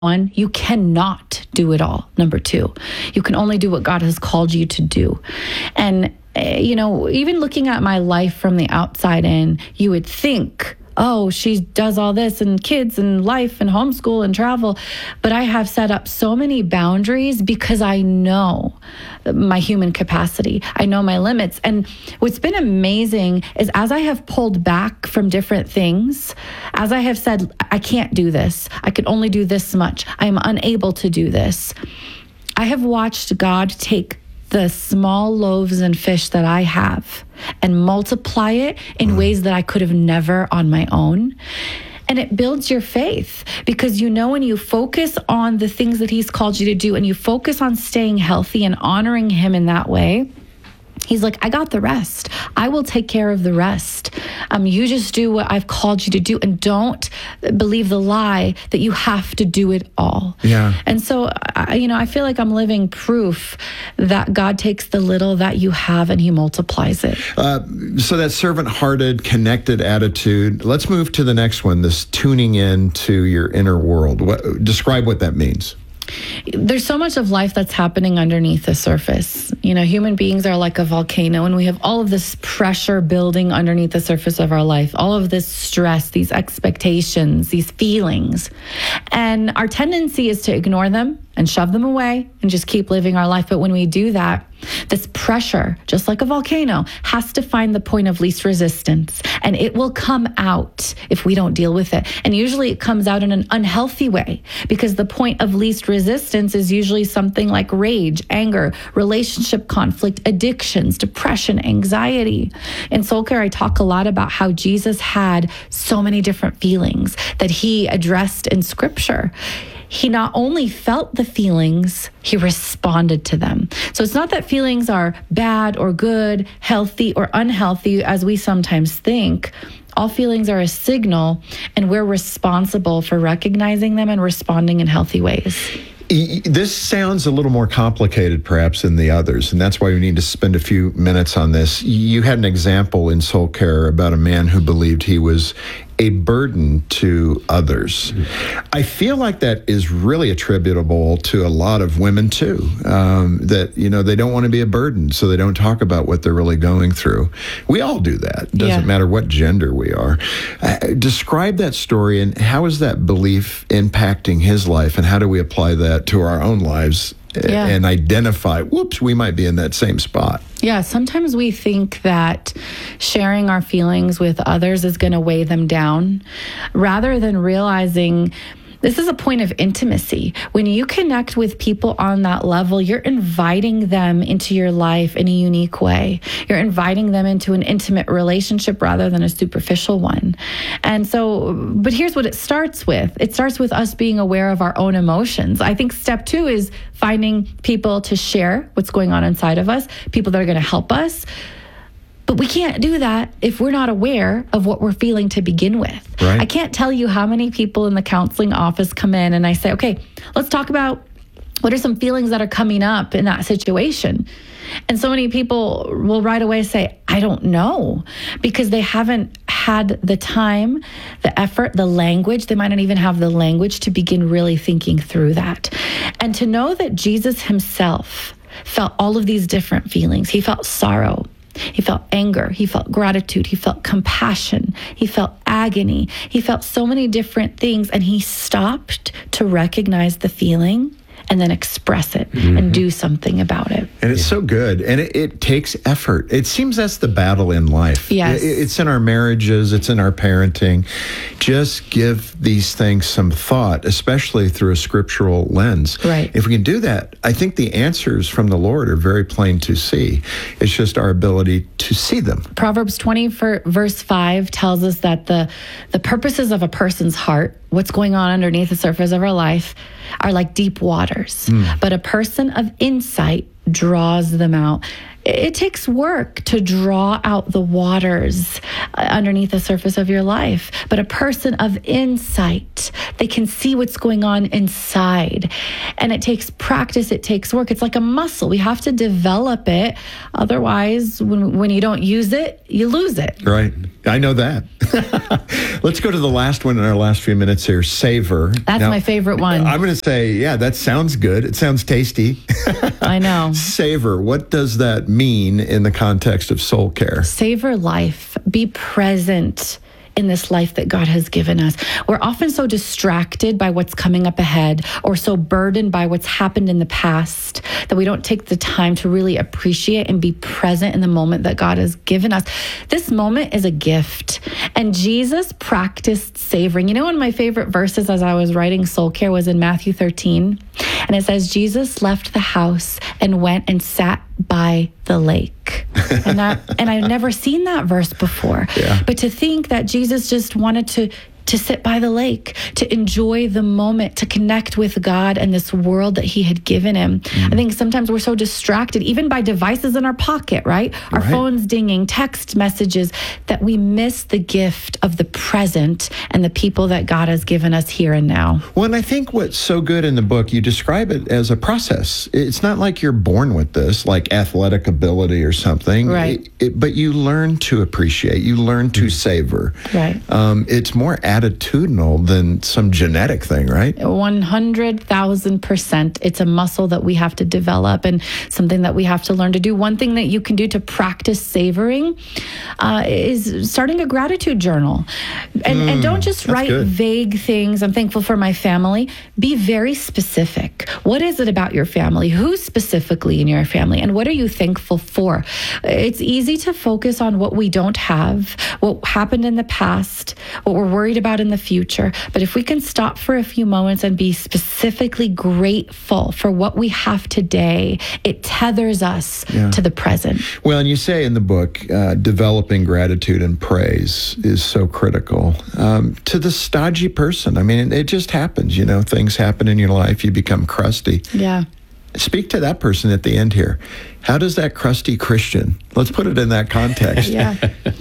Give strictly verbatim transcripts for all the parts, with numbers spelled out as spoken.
One, you cannot do it all. Number two, you can only do what God has called you to do. And, uh, you know, even looking at my life from the outside in, you would think, oh, she does all this and kids and life and homeschool and travel. But I have set up so many boundaries because I know my human capacity. I know my limits. And what's been amazing is as I have pulled back from different things, as I have said, I can't do this. I can only do this much. I am unable to do this. I have watched God take the small loaves and fish that I have and multiply it in mm. ways that I could have never on my own. And it builds your faith because you know when you focus on the things that he's called you to do and you focus on staying healthy and honoring him in that way, he's like, I got the rest. I will take care of the rest. Um, you just do what I've called you to do and don't believe the lie that you have to do it all. Yeah. And so, I, you know, I feel like I'm living proof that God takes the little that you have and he multiplies it. Uh, so that servant-hearted, connected attitude. Let's move to the next one, this tuning in to your inner world. What, describe what that means. There's so much of life that's happening underneath the surface. You know, human beings are like a volcano, and we have all of this pressure building underneath the surface of our life, all of this stress, these expectations, these feelings. And our tendency is to ignore them and shove them away and just keep living our life. But when we do that, this pressure, just like a volcano, has to find the point of least resistance, and it will come out if we don't deal with it. And usually it comes out in an unhealthy way because the point of least resistance is usually something like rage, anger, relationship conflict, addictions, depression, anxiety. In Soul Care, I talk a lot about how Jesus had so many different feelings that he addressed in Scripture. He not only felt the feelings, he responded to them. So it's not that feelings are bad or good, healthy or unhealthy, as we sometimes think. All feelings are a signal, and we're responsible for recognizing them and responding in healthy ways. This sounds a little more complicated, perhaps, than the others, and that's why we need to spend a few minutes on this. You had an example in Soul Care about a man who believed he was a burden to others. Mm-hmm. I feel like that is really attributable to a lot of women, too, um, that, you know, they don't want to be a burden, so they don't talk about what they're really going through. We all do that. It doesn't yeah. matter what gender we are. Uh, describe that story, and how is that belief impacting his life, and how do we apply that to our own lives yeah. and identify, whoops, we might be in that same spot? Yeah, sometimes we think that sharing our feelings with others is going to weigh them down, rather than realizing this is a point of intimacy. When you connect with people on that level, you're inviting them into your life in a unique way. You're inviting them into an intimate relationship rather than a superficial one. And so, but here's what it starts with. It starts with us being aware of our own emotions. I think step two is finding people to share what's going on inside of us, people that are going to help us. But we can't do that if we're not aware of what we're feeling to begin with. Right. I can't tell you how many people in the counseling office come in and I say, okay, let's talk about what are some feelings that are coming up in that situation. And so many people will right away say, I don't know, because they haven't had the time, the effort, the language. They might not even have the language to begin really thinking through that. And to know that Jesus himself felt all of these different feelings. He felt sorrow. He felt anger. He felt gratitude. He felt compassion. He felt agony. He felt so many different things, and he stopped to recognize the feeling and then express it mm-hmm. and do something about it. And it's yeah. so good. And it, it takes effort. It seems that's the battle in life. Yes. It, it's in our marriages. It's in our parenting. Just give these things some thought, especially through a scriptural lens. Right. If we can do that, I think the answers from the Lord are very plain to see. It's just our ability to see them. Proverbs twenty verse five tells us that the, the purposes of a person's heart, what's going on underneath the surface of our life, are like deep waters. Mm. But a person of insight draws them out. It takes work to draw out the waters underneath the surface of your life. But a person of insight, they can see what's going on inside. And it takes practice, it takes work. It's like a muscle. We have to develop it. Otherwise, when, when you don't use it, you lose it. Right. I know that. Let's go to the last one in our last few minutes here, savor. That's now, my favorite one. I'm going to say, yeah, that sounds good. It sounds tasty. I know. Savor. What does that mean in the context of soul care? Savor life. Be present in this life that God has given us. We're often so distracted by what's coming up ahead or so burdened by what's happened in the past that we don't take the time to really appreciate and be present in the moment that God has given us. This moment is a gift. And Jesus practiced savoring. You know, one of my favorite verses as I was writing Soul Care was in Matthew thirteen. And it says, Jesus left the house and went and sat by the lake. And that, and I've never seen that verse before. Yeah. But to think that Jesus just wanted to to sit by the lake, to enjoy the moment, to connect with God and this world that he had given him. Mm. I think sometimes we're so distracted, even by devices in our pocket, right? Our right. phones dinging, text messages, that we miss the gift of the present and the people that God has given us here and now. Well, and I think what's so good in the book, you describe it as a process. It's not like you're born with this, like athletic ability or something. Right. It, it, but you learn to appreciate, you learn to savor. Right. Um, it's more attitudinal than some genetic thing, right? one hundred thousand percent. It's a muscle that we have to develop and something that we have to learn to do. One thing that you can do to practice savoring uh, is starting a gratitude journal. And, mm, and don't just write good. vague things. I'm thankful for my family. Be very specific. What is it about your family? Who specifically in your family? And what are you thankful for? It's easy to focus on what we don't have, what happened in the past, what we're worried about in the future. But if we can stop for a few moments and be specifically grateful for what we have today, it tethers us yeah. to the present. Well, and you say in the book, uh, developing gratitude and praise is so critical um, to the stodgy person. I mean, it, it just happens, you know, things happen in your life, you become crusty. Yeah. Speak to that person at the end here. How does that crusty Christian, let's put it in that context, yeah.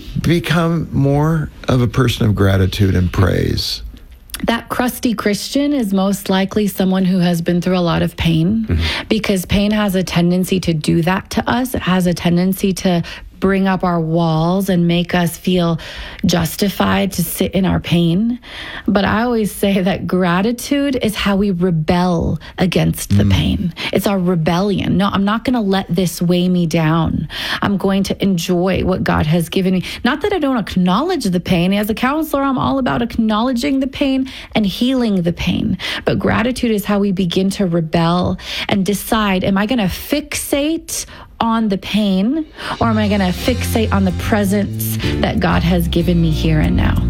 become more of a person of gratitude and praise? That crusty Christian is most likely someone who has been through a lot of pain, mm-hmm. because pain has a tendency to do that to us. It has a tendency to bring up our walls and make us feel justified to sit in our pain. But I always say that gratitude is how we rebel against the mm. pain. It's our rebellion. No, I'm not going to let this weigh me down. I'm going to enjoy what God has given me. Not that I don't acknowledge the pain. As a counselor, I'm all about acknowledging the pain and healing the pain. But gratitude is how we begin to rebel and decide, am I going to fixate on the pain, or am I going to fixate on the presence that God has given me here and now?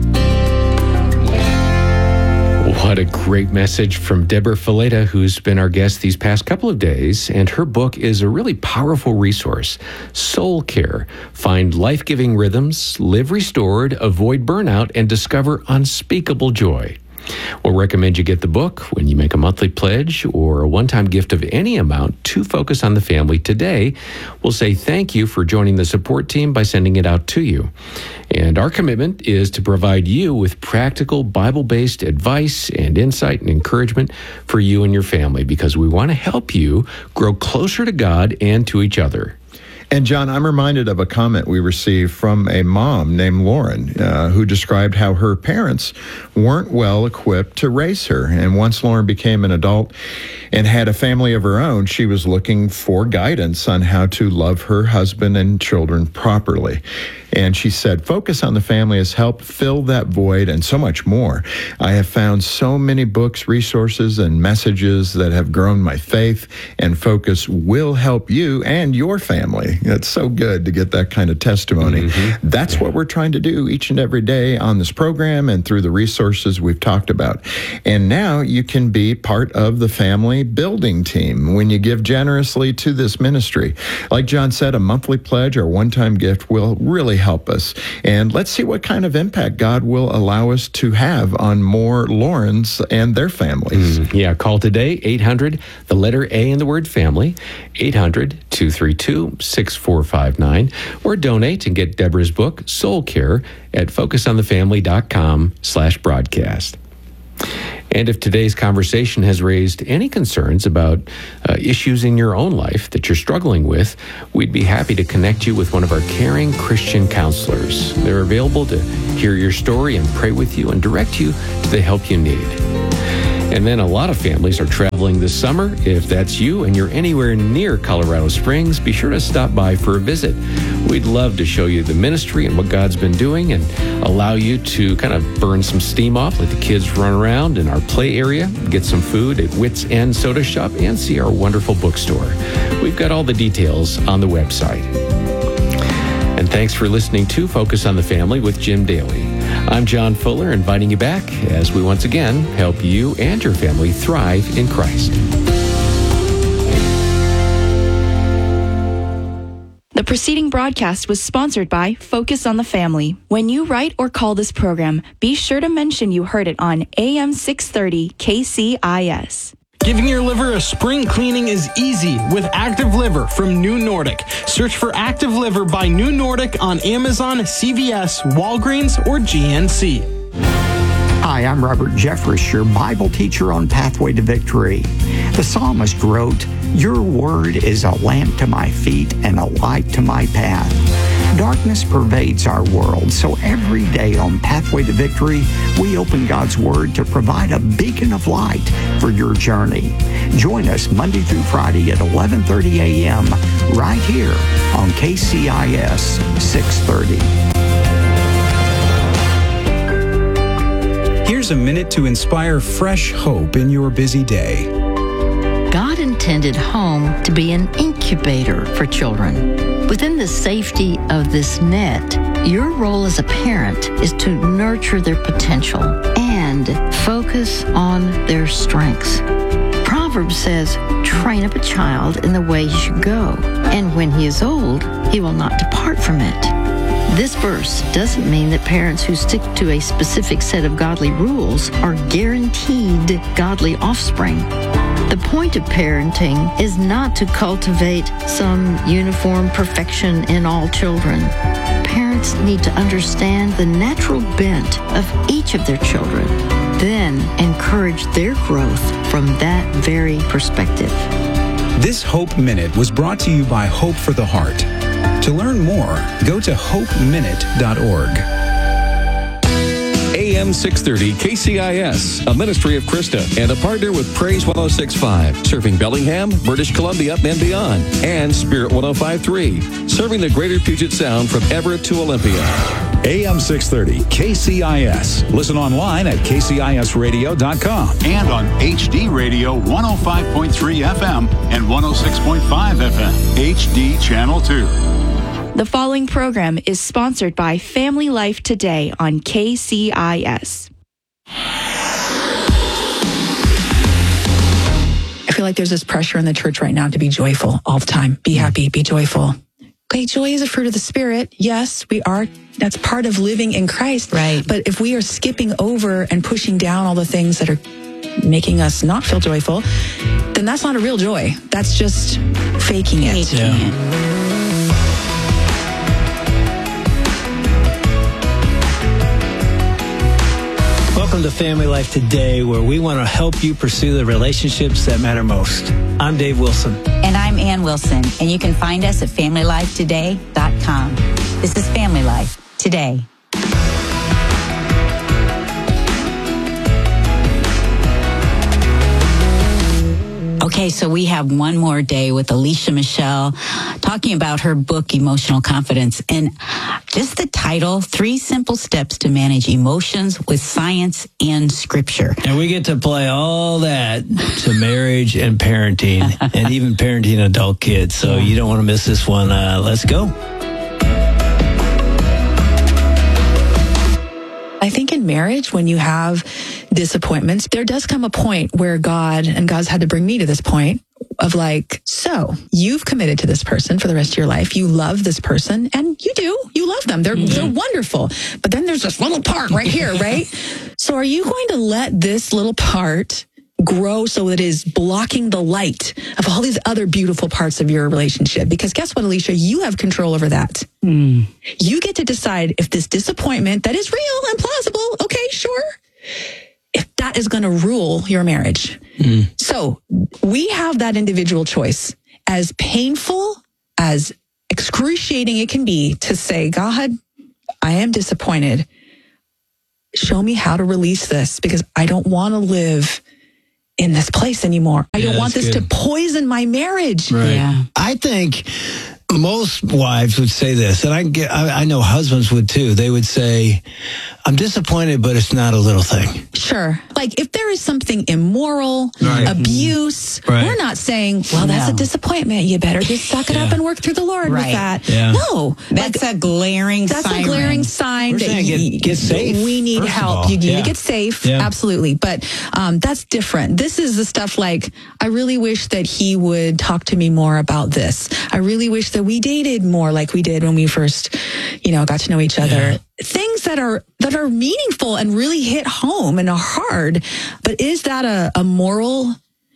What a great message from Deborah Fileta, who's been our guest these past couple of days. And her book is a really powerful resource, Soul Care. Find life-giving rhythms, live restored, avoid burnout, and discover unspeakable joy. We'll recommend you get the book when you make a monthly pledge or a one-time gift of any amount to Focus on the Family today. We'll say thank you for joining the support team by sending it out to you. And our commitment is to provide you with practical Bible-based advice and insight and encouragement for you and your family, because we want to help you grow closer to God and to each other. And John, I'm reminded of a comment we received from a mom named Lauren, uh, who described how her parents weren't well equipped to raise her. And once Lauren became an adult and had a family of her own, she was looking for guidance on how to love her husband and children properly. And she said, Focus on the Family has helped fill that void and so much more. I have found so many books, resources, and messages that have grown my faith, and Focus will help you and your family. It's so good to get that kind of testimony. Mm-hmm. That's what we're trying to do each and every day on this program and through the resources we've talked about. And now you can be part of the family building team when you give generously to this ministry. Like John said, a monthly pledge or one-time gift will really help us. And let's see what kind of impact God will allow us to have on more Laurens and their families. Mm, yeah, call today, eight hundred, the letter A in the word family, eight hundred, two three two, six four five nine, or donate and get Deborah's book, Soul Care, at focusonthefamily.com slash broadcast. And if today's conversation has raised any concerns about uh, issues in your own life that you're struggling with, we'd be happy to connect you with one of our caring Christian counselors. They're available to hear your story and pray with you and direct you to the help you need. And then a lot of families are traveling this summer. If that's you and you're anywhere near Colorado Springs, be sure to stop by for a visit. We'd love to show you the ministry and what God's been doing and allow you to kind of burn some steam off, let the kids run around in our play area, get some food at Wits End Soda Shop, and see our wonderful bookstore. We've got all the details on the website. And thanks for listening to Focus on the Family with Jim Daly. I'm John Fuller, inviting you back as we once again help you and your family thrive in Christ. The preceding broadcast was sponsored by Focus on the Family. When you write or call this program, be sure to mention you heard it on A M six thirty K C I S. Giving your liver a spring cleaning is easy with Active Liver from New Nordic. Search for Active Liver by New Nordic on Amazon, C V S, Walgreens, or G N C. Hi, I'm Robert Jeffress, your Bible teacher on Pathway to Victory. The psalmist wrote, "Your word is a lamp to my feet and a light to my path." Darkness pervades our world, so every day on Pathway to Victory, we open God's Word to provide a beacon of light for your journey. Join us Monday through Friday at eleven thirty a.m. right here on K C I S six thirty. Here's a minute to inspire fresh hope in your busy day. God intended home to be an incubator for children. Within the safety of this net, your role as a parent is to nurture their potential and focus on their strengths. Proverbs says, "Train up a child in the way he should go, and when he is old, he will not depart from it." This verse doesn't mean that parents who stick to a specific set of godly rules are guaranteed godly offspring. The point of parenting is not to cultivate some uniform perfection in all children. Parents need to understand the natural bent of each of their children, then encourage their growth from that very perspective. This Hope Minute was brought to you by Hope for the Heart. To learn more, go to hope minute dot org. A M six thirty K C I S, a ministry of Krista and a partner with Praise one oh six point five, serving Bellingham, British Columbia, and beyond, and Spirit one oh five point three, serving the greater Puget Sound from Everett to Olympia. A M six thirty K C I S. Listen online at k c i s radio dot com and on H D Radio one oh five point three F M and one oh six point five F M, H D Channel two. The following program is sponsored by Family Life Today on K C I S. I feel like there's this pressure in the church right now to be joyful all the time. Be happy, be joyful. Okay, joy is a fruit of the Spirit. Yes, we are. That's part of living in Christ. Right. But if we are skipping over and pushing down all the things that are making us not feel joyful, then that's not a real joy. That's just faking it. Faking yeah. it. Welcome to Family Life Today, where we want to help you pursue the relationships that matter most. I'm Dave Wilson. And I'm Ann Wilson, and you can find us at family life today dot com. This is Family Life Today. Okay, so we have one more day with Alicia Michelle talking about her book, Emotional Confidence. And just the title, Three Simple Steps to Manage Emotions with Science and Scripture. And we get to apply all that to marriage and parenting and even parenting adult kids. So you don't want to miss this one. Uh, let's go. I think in marriage, when you have disappointments, there does come a point where God, and God's had to bring me to this point, of like, so you've committed to this person for the rest of your life. You love this person, and you do. You love them. They're, mm-hmm. they're wonderful. But then there's this little part right here, right? So are you going to let this little part grow so it is blocking the light of all these other beautiful parts of your relationship? Because guess what, Alicia? You have control over that. Mm. You get to decide if this disappointment that is real and plausible, okay, sure, if that is going to rule your marriage. Mm. So we have that individual choice, as painful, as excruciating it can be, to say, God, I am disappointed. Show me how to release this, because I don't want to live in this place anymore. I yeah, don't want this good. to poison my marriage. Right. Yeah. I think most wives would say this, and I get, I, I know husbands would too. They would say, I'm disappointed, but it's not a little thing. Sure. Like if there is something immoral, right. abuse, right. we're not saying, well, that's no. a disappointment. You better just suck it yeah. up and work through the Lord right. with that. Yeah. No. That's like, a glaring that's sign. That's a glaring sign. We're that saying you, get, get safe. We need help. You need yeah. to get safe. Yeah. Absolutely. But um, that's different. This is the stuff like, I really wish that he would talk to me more about this. I really wish that we dated more like we did when we first, you know, got to know each other. Yeah. Things that are that are meaningful and really hit home and are hard. But is that a, a moral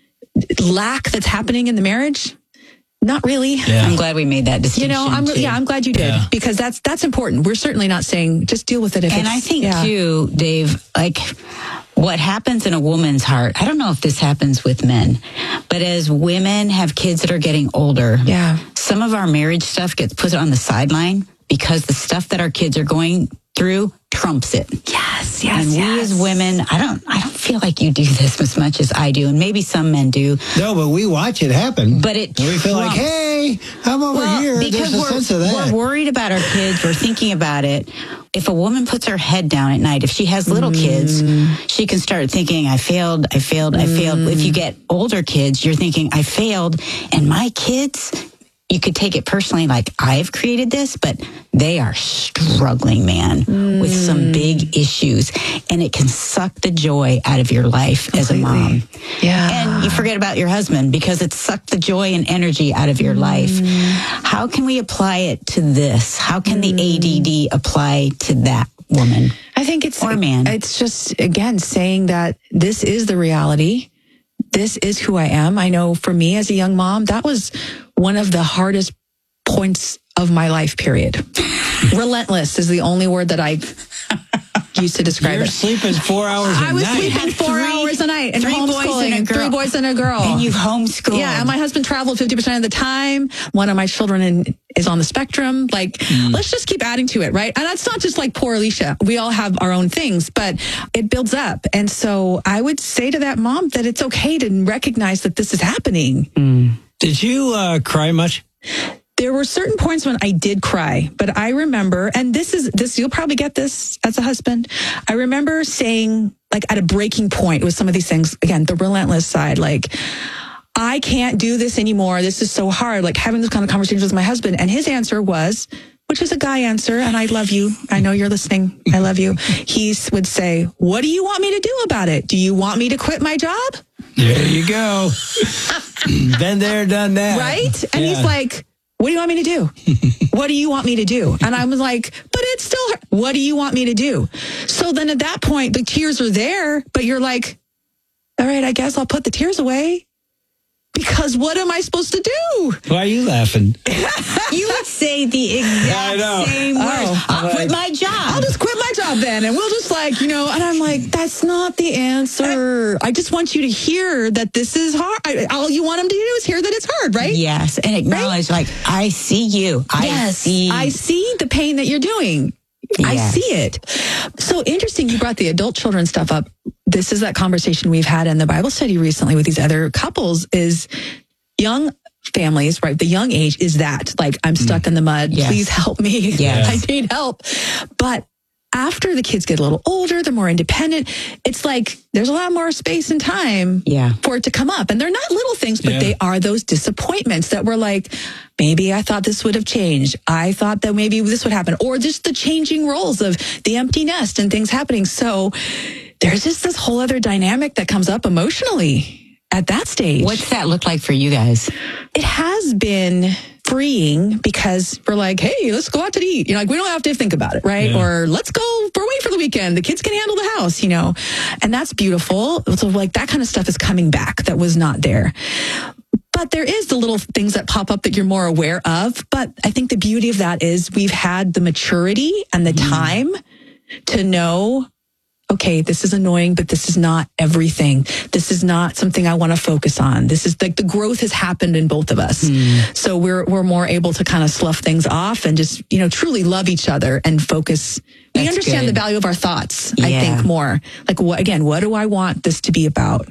lack that's happening in the marriage? Not really. Yeah. I'm glad we made that distinction. You know, I'm too. yeah, I'm glad you did yeah. because that's that's important. We're certainly not saying just deal with it. If and it's, I think yeah. too, Dave, like what happens in a woman's heart. I don't know if this happens with men, but as women have kids that are getting older, yeah, some of our marriage stuff gets put on the sideline because the stuff that our kids are going through trumps it. Yes, yes, and we yes. as women, I don't, I don't feel like you do this as much as I do, and maybe some men do. No, but we watch it happen. But it, and we feel like, hey, I'm over well, here. Because There's a we're, sense of that. We're worried about our kids. We're thinking about it. If a woman puts her head down at night, if she has little mm. kids, she can start thinking, I failed, I failed, mm. I failed. If you get older kids, you're thinking, I failed, and my kids. You could take it personally, like I've created this, but they are struggling, man, mm. with some big issues, and it can suck the joy out of your life Completely. as a mom. Yeah, and you forget about your husband because it sucked the joy and energy out of your mm. life. How can we apply it to this? How can mm. the A D D apply to that woman? I think it's or man. It's just again saying that this is the reality. This is who I am. I know for me as a young mom, that was one of the hardest points of my life, period. Relentless is the only word that I used to describe You're it. sleeping four hours a night. I was sleeping four three, hours a night and three boys and a girl. Three boys and a girl. And you homeschooled. Yeah, and my husband traveled fifty percent of the time. One of my children in, is on the spectrum. Like, mm. let's just keep adding to it, right? And that's not just like poor Alicia. We all have our own things, but it builds up. And so I would say to that mom that it's okay to recognize that this is happening. Mm. Did you uh, cry much? There were certain points when I did cry, but I remember, and this is this, you'll probably get this as a husband. I remember saying, like, at a breaking point with some of these things, again, the relentless side, like, I can't do this anymore. This is so hard. Like having this kind of conversation with my husband. And his answer was, which is a guy answer, and I love you. I know you're listening. I love you. He would say, what do you want me to do about it? Do you want me to quit my job? There you go. Been there, done that. Right? And yeah. he's like, what do you want me to do? What do you want me to do? And I was like, but it's still, what do you want me to do? So then at that point, the tears are there, but you're like, all right, I guess I'll put the tears away. Because what am I supposed to do? Why are you laughing? You would say the exact same words. Oh, I'll quit my job. I'll just quit my job then. And we'll just like, you know, and I'm like, that's not the answer. I just want you to hear that this is hard. I, all you want them to do is hear that it's hard, right? Yes. And acknowledge, right? like, I see you. I yes, see. I see the pain that you're doing. Yes. I see it. So interesting you brought the adult children stuff up. This is that conversation we've had in the Bible study recently with these other couples is young families, right? The young age is that, like, I'm stuck mm. in the mud. Yes. Please help me. Yes. I need help. But after the kids get a little older, they're more independent. It's like there's a lot more space and time yeah. for it to come up. And they're not little things, but yeah. they are those disappointments that were like, maybe I thought this would have changed. I thought that maybe this would happen. Or just the changing roles of the empty nest and things happening. So there's just this whole other dynamic that comes up emotionally. at that stage. What's that look like for you guys? It has been freeing because we're like, hey, let's go out to eat. You know, like we don't have to think about it, right? Yeah. Or let's go for away for the weekend. The kids can handle the house, you know, and that's beautiful. So like that kind of stuff is coming back that was not there. But there is the little things that pop up that you're more aware of. But I think the beauty of that is we've had the maturity and the time to know, okay, this is annoying, but this is not everything. This is not something I want to focus on. This is like the growth has happened in both of us. Mm. So we're we're more able to kind of slough things off and just, you know, truly love each other and focus. We That's understand good. the value of our thoughts, Yeah. I think, more. Like, what, again, what do I want this to be about?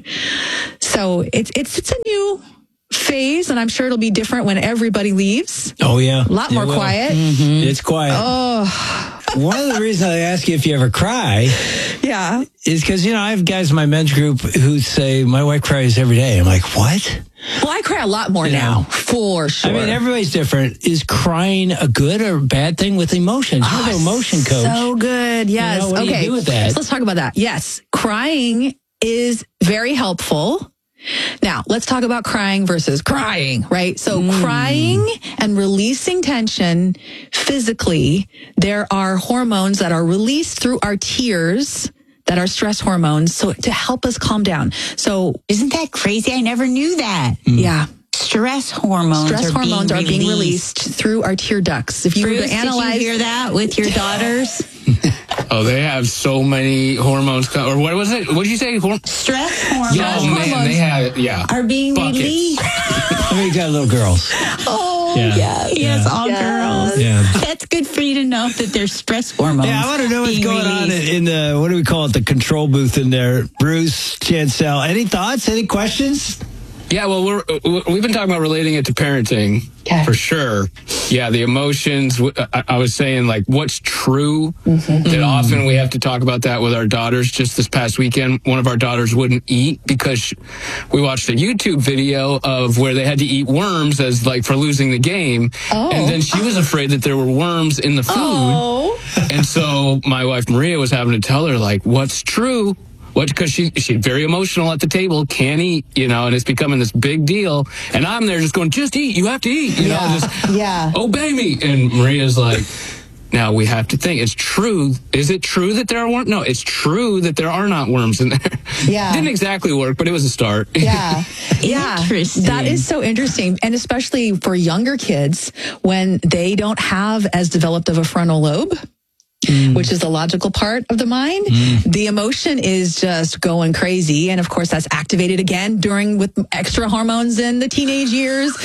So it's it's it's a new phase, and I'm sure it'll be different when everybody leaves. Oh, yeah. A lot It more will. quiet. Mm-hmm. It's quiet. Oh, One of the reasons I ask you if you ever cry yeah. is because, you know, I have guys in my men's group who say, my wife cries every day. I'm like, what? Well, I cry a lot more You now, know. for sure. I mean, everybody's different. Is crying a good or bad thing with emotions? You're the emotion coach. So good. Yes. You know, what do you okay. do with that? So let's talk about that. Yes. Crying is very helpful. Now, let's talk about crying versus crying, right? So Mm. crying and releasing tension physically, there are hormones that are released through our tears that are stress hormones, so to help us calm down. So Isn't that crazy? I never knew that. yeah. Stress hormones Stress are hormones being are being released. released through our tear ducts. If you Bruce, were to analyze did you hear that with your daughters? Oh, they have so many hormones. co- Or what was it? What did you say? Horm- Stress hormones oh, man, they have, yeah. are being Buckets. released. I mean, you got little girls. Oh, Yeah. yes. Yes, all girls. Yeah. That's good for you to know that there's stress hormones. Yeah, I want to know what's being going on released. in, in the, what do we call it, the control booth in there. Bruce, Chancel, any thoughts, any questions? Yeah, well, we're, we've been talking about relating it to parenting for sure. Yeah, the emotions. I, I was saying, like, what's true? Mm-hmm. That often we have to talk about that with our daughters. Just this past weekend, one of our daughters wouldn't eat because she, we watched a YouTube video of where they had to eat worms as, like, for losing the game. Oh. And then she was afraid that there were worms in the food. Oh. And so my wife, Maria, was having to tell her, like, what's true? What? Because she she's very emotional at the table, can't eat, you know, and it's becoming this big deal. And I'm there just going, just eat, you have to eat, you Yeah. know, just Yeah. obey me. And Maria's like, now we have to think, it's true. Is it true that there are worms? No, it's true that there are not worms in there. Yeah. Didn't exactly work, but it was a start. Yeah. Yeah. Interesting. That is so interesting. And especially for younger kids when they don't have as developed of a frontal lobe. Mm. Which is the logical part of the mind. Mm. The emotion is just going crazy. And of course, that's activated again during with extra hormones in the teenage years.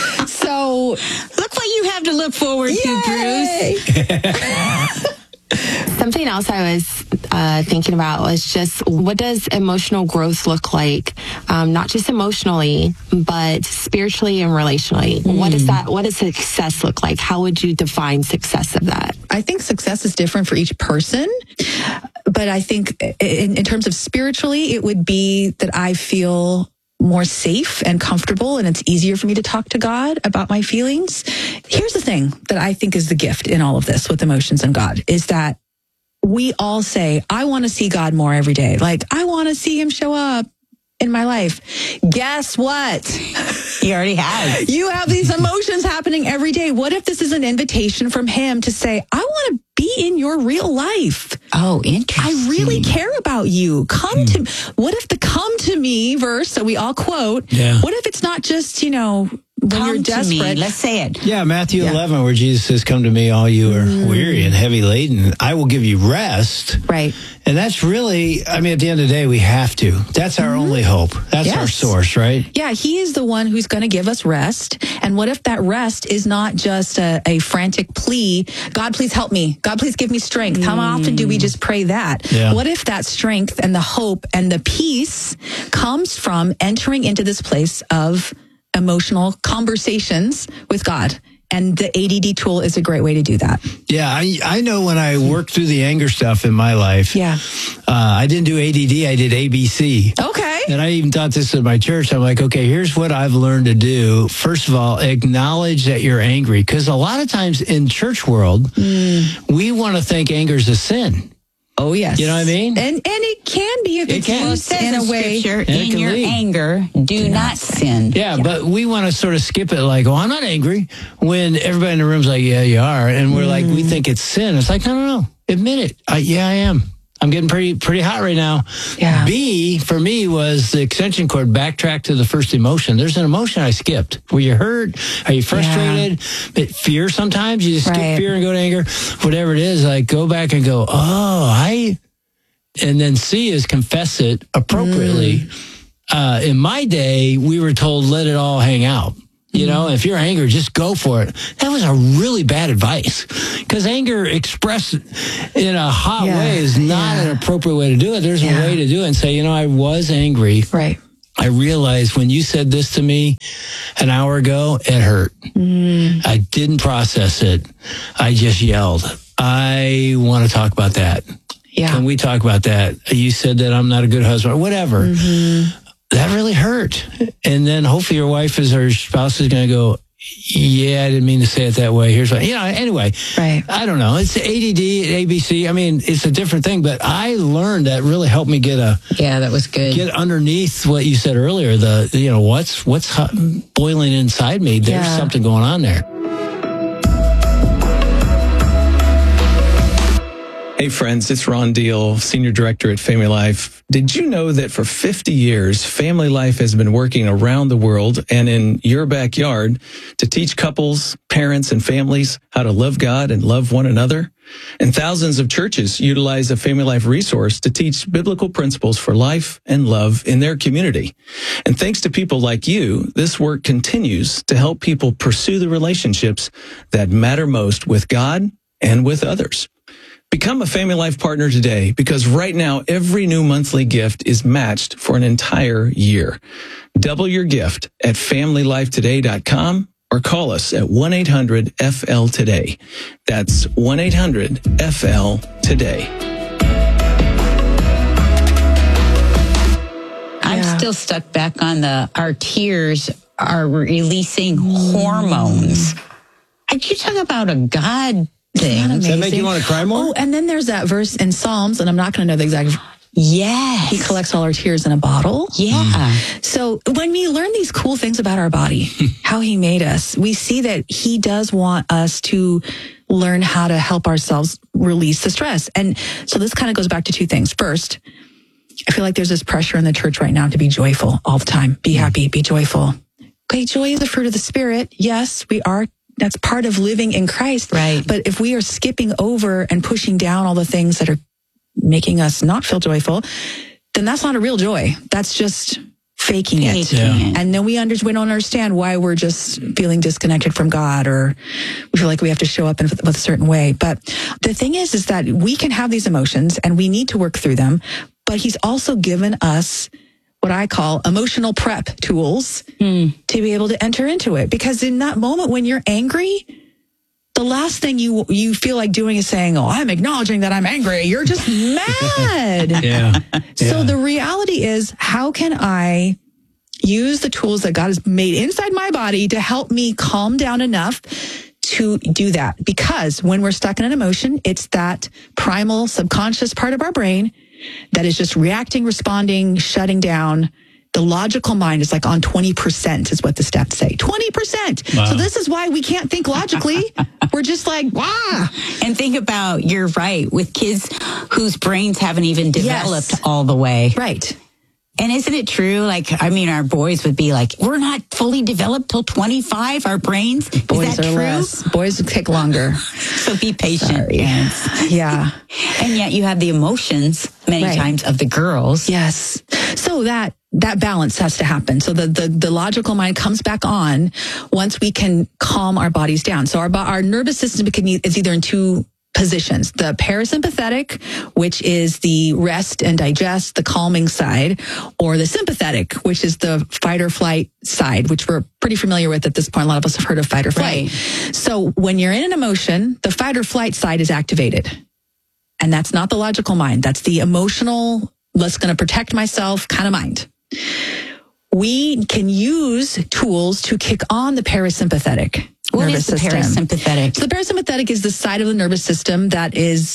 So look what you have to look forward Yay! to, Bruce. Something else I was uh, thinking about was just what does emotional growth look like? Um, not just emotionally, but spiritually and relationally. Mm. What does that? What does success look like? How would you define success of that? I think success is different for each person, but I think in, in terms of spiritually, it would be that I feel more safe and comfortable, and it's easier for me to talk to God about my feelings. Here's the thing that I think is the gift in all of this with emotions and God is that we all say, I want to see God more every day. Like, I want to see him show up in my life. Guess what? You already have. You have these emotions happening every day. What if this is an invitation from him to say, I want to be in your real life? Oh, interesting. I really care about you. Come hmm. to, what if the come to me verse, so we all quote, yeah. what if it's not just, you know, when come you're desperate. To me. Let's say it. Yeah, Matthew yeah. eleven, where Jesus says, come to me, all you are mm. weary and heavy laden. I will give you rest. Right. And that's really, I mean, at the end of the day, we have to. That's our mm-hmm. only hope. That's yes. our source, right? Yeah, he is the one who's going to give us rest. And what if that rest is not just a, a frantic plea, God, please help me. God, please give me strength. Mm. How often do we just pray that? Yeah. What if that strength and the hope and the peace comes from entering into this place of emotional conversations with God? And the A D D tool is a great way to do that. Yeah, I I know when I worked through the anger stuff in my life. Yeah. Uh, I didn't do A D D, I did A B C. Okay. And I even taught this at my church. I'm like, okay, here's what I've learned to do. First of all, acknowledge that you're angry. Because a lot of times in church world, mm. we want to think anger is a sin. Oh, yes. You know what I mean? And and it can be if It it's can. used Says in a in way. Scripture, And it in can your lead. anger, do not sin. Yeah, but we want to sort of skip it like, oh, I'm not angry, when everybody in the room's like, yeah, you are. And we're like, we think it's sin. It's like, no, no, no. Admit it. I, yeah, I am. I'm getting pretty pretty hot right now. Yeah. B, for me, was the extension cord backtrack to the first emotion. There's an emotion I skipped. Were you hurt? Are you frustrated? But fear sometimes. You just skip Right. fear and go to anger. Whatever it is, like go back and go, oh, I... And then C is confess it appropriately. Mm. Uh, in my day, we were told, let it all hang out. You mm. know, if you're angry, just go for it. That was a really bad advice, because anger expressed in a hot yeah. way is not yeah. an appropriate way to do it. There's yeah. a way to do it and say, you know, I was angry. Right. I realized when you said this to me an hour ago, it hurt. Mm. I didn't process it. I just yelled. I want to talk about that. Yeah. Can we talk about that? You said that I'm not a good husband or whatever. Mm-hmm. That really hurt. And then hopefully your wife is, or spouse is going to go, yeah, I didn't mean to say it that way. Here's what, you know, anyway, right. I don't know. It's A D D, A B C. I mean, it's a different thing, but I learned that really helped me get a, yeah, that was good. Get underneath what you said earlier. The, you know, what's, what's hot, boiling inside me. There's yeah. something going on there. Hey friends, it's Ron Deal, Senior Director at Family Life. Did you know that for fifty years, Family Life has been working around the world and in your backyard to teach couples, parents, and families how to love God and love one another? And thousands of churches utilize a Family Life resource to teach biblical principles for life and love in their community. And thanks to people like you, this work continues to help people pursue the relationships that matter most with God and with others. Become a Family Life partner today, because right now every new monthly gift is matched for an entire year. Double your gift at family life today dot com or call us at one eight hundred F L today. That's one eight hundred F L today. I'm yeah. still stuck back on the, our tears are releasing mm. hormones. You talk about a God thing. Does that make you want to cry more? Oh, and then there's that verse in Psalms, and I'm not going to know the exact. Yes. He collects all our tears in a bottle. Yeah. Mm. So when we learn these cool things about our body, how he made us, we see that he does want us to learn how to help ourselves release the stress. And so this kind of goes back to two things. First, I feel like there's this pressure in the church right now to be joyful all the time. Be happy, be joyful. Okay, joy is the fruit of the Spirit. Yes, we are. That's part of living in Christ. Right. But if we are skipping over and pushing down all the things that are making us not feel joyful, then that's not a real joy. That's just faking it. Faking yeah. it. And then we, under, we don't understand why we're just feeling disconnected from God, or we feel like we have to show up in a certain way. But the thing is, is that we can have these emotions and we need to work through them. But he's also given us what I call emotional prep tools mm. to be able to enter into it. Because in that moment when you're angry, the last thing you you feel like doing is saying, oh, I'm acknowledging that I'm angry. You're just mad. yeah. So yeah. the reality is, how can I use the tools that God has made inside my body to help me calm down enough to do that? Because when we're stuck in an emotion, it's that primal subconscious part of our brain that is just reacting, responding, shutting down. The logical mind is like on twenty percent is what the stats say. twenty percent. Wow. So this is why we can't think logically. We're just like, wow. And think about, you're right, with kids whose brains haven't even developed yes. all the way. Right. And isn't it true? Like, I mean, our boys would be like, we're not fully developed till twenty-five, our brains. Boys is that are true? less. Boys take longer. So be patient, Sorry. parents. Yeah. And yet you have the emotions many right. times of the girls. Yes. So that that balance has to happen. So the, the, the logical mind comes back on once we can calm our bodies down. So our, our nervous system can, is either in two positions: the parasympathetic, which is the rest and digest, the calming side, or the sympathetic, which is the fight or flight side, which we're pretty familiar with at this point. A lot of us have heard of fight or flight. Right. So when you're in an emotion, the fight or flight side is activated. And that's not the logical mind. That's the emotional, let's going to protect myself kind of mind. We can use tools to kick on the parasympathetic What nervous is the system. parasympathetic? So the parasympathetic is the side of the nervous system that is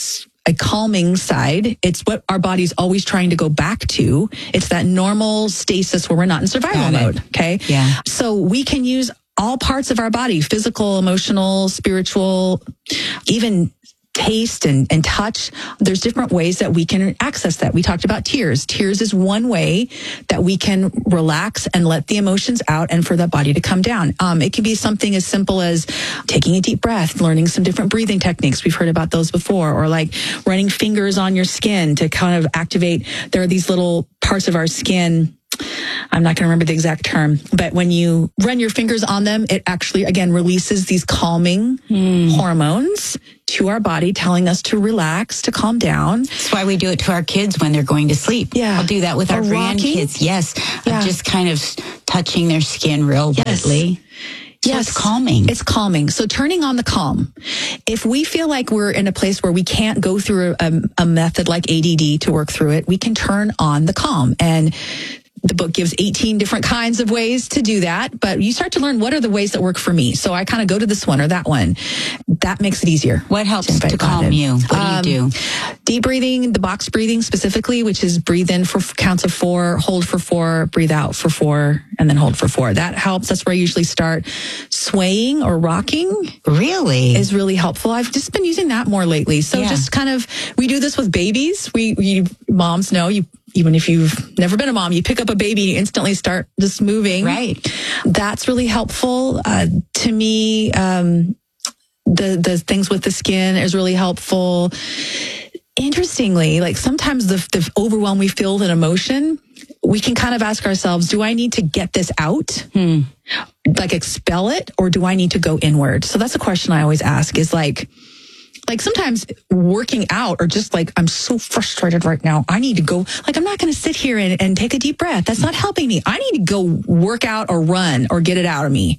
a calming side. It's what our body's always trying to go back to. It's that normal stasis where we're not in survival mode. Okay. Yeah. So we can use all parts of our body, physical, emotional, spiritual, even taste and, and touch. There's different ways that we can access that. We talked about tears. Tears is one way that we can relax and let the emotions out and for the body to come down. Um, it can be something as simple as taking a deep breath, learning some different breathing techniques. We've heard about those before, or like running fingers on your skin to kind of activate. There are these little parts of our skin. I'm not going to remember the exact term, but when you run your fingers on them, it actually, again, releases these calming mm. hormones to our body, telling us to relax, to calm down. That's why we do it to our kids when they're going to sleep. Yeah. I'll do that with Or our rocking. grandkids. Yes. Yeah. Of just kind of touching their skin real Yes. lightly. So Yes. it's calming. It's calming. So turning on the calm. If we feel like we're in a place where we can't go through a, a method like A D D to work through it, we can turn on the calm. And the book gives eighteen different kinds of ways to do that, but you start to learn what are the ways that work for me. So I kind of go to this one or that one. That makes it easier. What helps to, to calm you? What Um, do you do? Deep breathing, the box breathing specifically, which is breathe in for counts of four, hold for four, breathe out for four, and then hold for four. That helps. That's where I usually start. Swaying or rocking really is really helpful. I've just been using that more lately. So Yeah. just kind of, we do this with babies. We, we moms know you, even if you've never been a mom, you pick up a baby, you instantly start just moving. Right. That's really helpful. Uh, to me, um, the, the things with the skin is really helpful. Interestingly, like sometimes the, the overwhelm we feel with an emotion, we can kind of ask ourselves, do I need to get this out? Hmm. Like expel it, or do I need to go inward? So that's a question I always ask is like, like sometimes working out or just like, I'm so frustrated right now. I need to go, like, I'm not going to sit here and, and take a deep breath. That's not helping me. I need to go work out or run or get it out of me.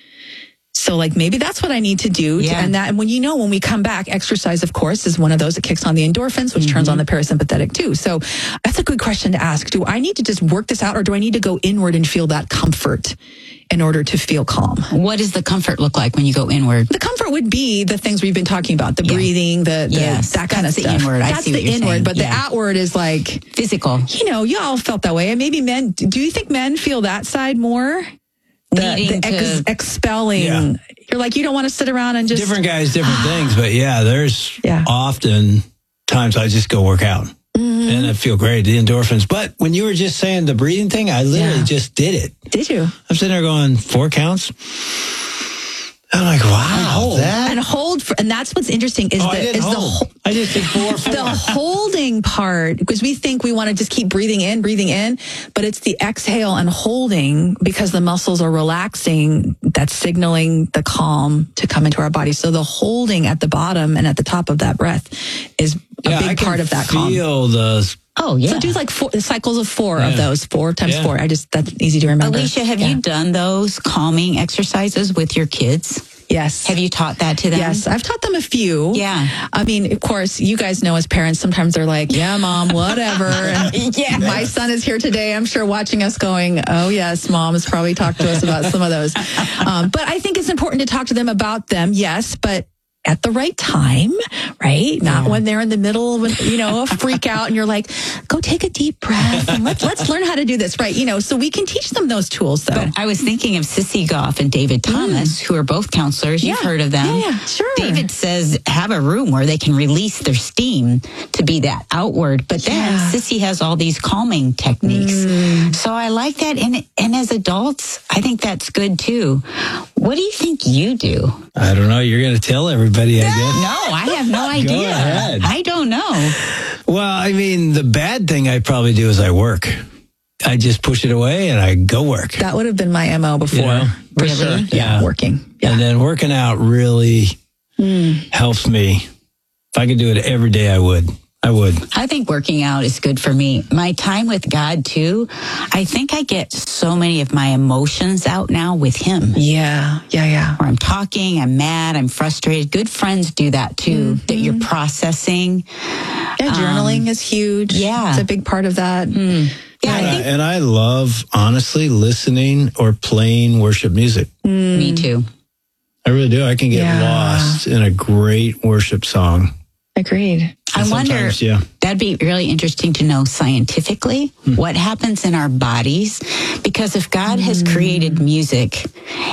So like maybe that's what I need to do. Yeah. To, and that, and when you know, when we come back, exercise, of course, is one of those that kicks on the endorphins, which mm-hmm. turns on the parasympathetic too. So that's a good question to ask. Do I need to just work this out, or do I need to go inward and feel that comfort in order to feel calm? What does the comfort look like when you go inward? The comfort would be the things we've been talking about, the Yeah. breathing, the, the Yes, that kind that's of the stuff. inward. I That's see the what you're inward, saying. but Yeah. the outward is like physical. You know, y'all felt that way, and maybe men. Do you think men feel that side more? The, Needing the ex- to- expelling. Yeah. You're like, you don't want to sit around and just different guys, different things. But yeah, there's Yeah. often times I just go work out Mhm. and I feel great, the endorphins. But when you were just saying the breathing thing, I literally Yeah. just did it. Did you? I'm sitting there going, four counts. I'm like, wow, that. and hold for, and that's what's interesting is Oh, I the didn't is the hold. ho- I just did four, four. the holding part, because we think we want to just keep breathing in, breathing in, but it's the exhale and holding because the muscles are relaxing. That's signaling the calm to come into our body. So the holding at the bottom and at the top of that breath is a yeah, big I can part of that calm. feel the. Oh, yeah. So do like four cycles of four Yeah. of those, four times Yeah. four. I just, that's easy to remember. Alicia, have Yeah. you done those calming exercises with your kids? Yes. Have you taught that to them? Yes, I've taught them a few. Yeah. I mean, of course, you guys know as parents, sometimes they're like, yeah, mom, whatever. And Yeah. my son is here today, I'm sure, watching us going, oh, yes, mom has probably talked to us about some of those. Um, but I think it's important to talk to them about them, yes, but at the right time, right? Not Yeah. when they're in the middle of, you know, a freak out and you're like, go take a deep breath and let's, let's learn how to do this, right? You know, so we can teach them those tools, though. But I was thinking of Sissy Goff and David Thomas, who are both counselors. You've Yeah. heard of them. Yeah, yeah, sure. David says have a room where they can release their steam to be that outward. But then Yeah. Sissy has all these calming techniques. So I like that. And, and as adults, I think that's good too. What do you think you do? I don't know. You're going to tell everybody, I guess. No, I have no idea. ahead. I don't know. Well, I mean, the bad thing I probably do is I work. I just push it away and I go work. That would have been my M O before. You know? For Really? sure. Yeah, Yeah. working. Yeah. And then working out really helps me. If I could do it every day, I would. I would. I think working out is good for me. My time with God, too, I think I get so many of my emotions out now with Him. Yeah, yeah, yeah. Where I'm talking, I'm mad, I'm frustrated. Good friends do that, too, that you're processing. Yeah, journaling is huge. Yeah. It's a big part of that. Yeah, and, I I, think and I love, honestly, listening or playing worship music. me too. I really do. I can get Yeah. lost in a great worship song. Agreed. I wonder, yeah. that'd be really interesting to know scientifically hmm. what happens in our bodies. Because if God mm. has created music,